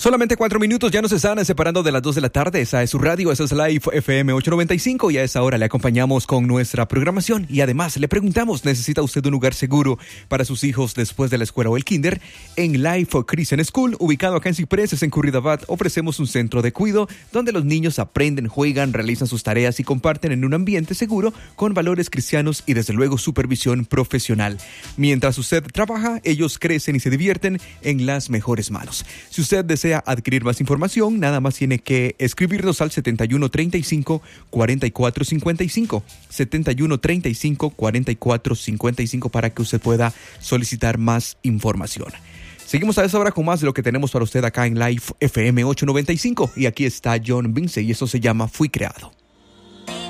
Solamente 4 minutos ya nos están separando de las 2 de la tarde. Esa es su radio, esa es Live FM 895 y a esa hora le acompañamos con nuestra programación. Y además le preguntamos, ¿necesita usted un lugar seguro para sus hijos después de la escuela o el kinder? En Life Christian School, ubicado acá en Cipreses, en Curridabat, ofrecemos un centro de cuidado donde los niños aprenden, juegan, realizan sus tareas y comparten en un ambiente seguro con valores cristianos y desde luego supervisión profesional. Mientras usted trabaja, ellos crecen y se divierten en las mejores manos. Si usted desea adquirir más información, nada más tiene que escribirnos al 7135-4455, 7135-4455 para que usted pueda solicitar más información. Seguimos a esa hora con más de lo que tenemos para usted acá en Live FM 895 y aquí está John Vince y eso se llama Fui Creado.